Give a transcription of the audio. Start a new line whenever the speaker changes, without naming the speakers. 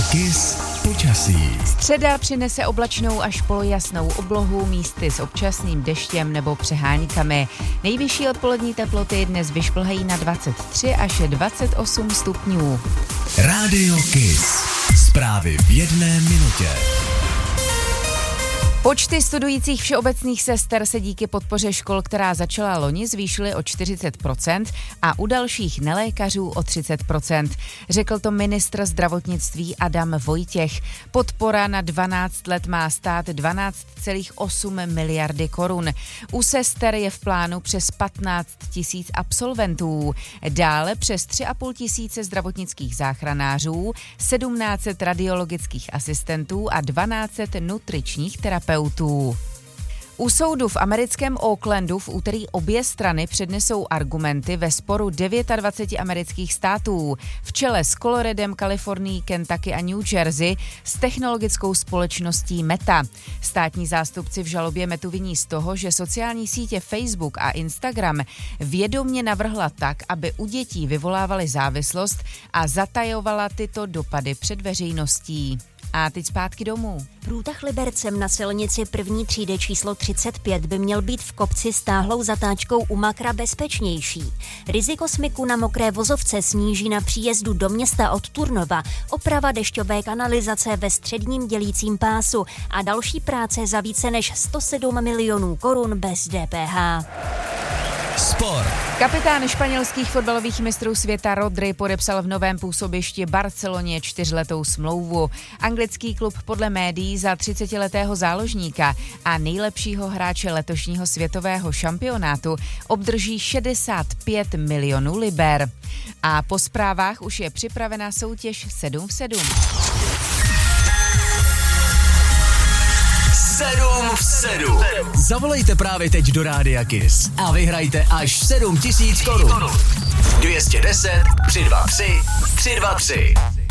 KISS počasí.
Středa přinese oblačnou až polojasnou oblohu, místy s občasným deštěm nebo přeháňkami. Nejvyšší odpolední teploty dnes vyšplhají na 23 až 28 stupňů.
Rádio KISS. Zprávy v 1 minutě.
Počty studujících všeobecných sester se díky podpoře škol, která začala loni, zvýšily o 40% a u dalších nelékařů o 30%. Řekl to ministr zdravotnictví Adam Vojtěch. Podpora na 12 let má stát 12,8 miliardy korun. U sester je v plánu přes 15 000 absolventů. Dále přes 3,5 tisíce zdravotnických záchranářů, 1700 radiologických asistentů a 1200 nutričních terapeutů. U soudu v americkém Oaklandu v úterý obě strany přednesou argumenty ve sporu 29 amerických států, v čele s Coloradem, Kalifornií, Kentucky a New Jersey s technologickou společností Meta. Státní zástupci v žalobě Metu viní z toho, že sociální sítě Facebook a Instagram vědomě navrhla tak, aby u dětí vyvolávaly závislost a zatajovala tyto dopady před veřejností. A teď zpátky domů.
Průtah Libercem na silnici první třídy číslo 35 by měl být v kopci s táhlou zatáčkou u Makra bezpečnější. Riziko smyku na mokré vozovce sníží na příjezdu do města od Turnova, oprava dešťové kanalizace ve středním dělícím pásu a další práce za více než 107 milionů korun bez DPH.
Sport.
Kapitán španělských fotbalových mistrů světa Rodri podepsal v novém působišti Barceloně 4letou smlouvu. Anglický klub podle médií za 30letého záložníka a nejlepšího hráče letošního světového šampionátu obdrží 65 milionů liber. A po zprávách už je připravena soutěž 7 v 7.
7 v 7. Zavolejte právě teď do Rádia KISS a vyhrajte až 7 000 korun. 210 323 323.